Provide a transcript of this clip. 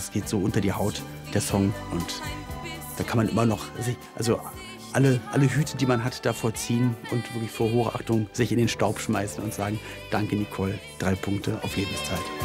es geht so unter die Haut, der Song. Und da kann man immer noch, also alle Hüte, die man hat, davor ziehen und wirklich vor Hochachtung sich in den Staub schmeißen und sagen, danke Nicole, 3 Punkte auf Lebenszeit.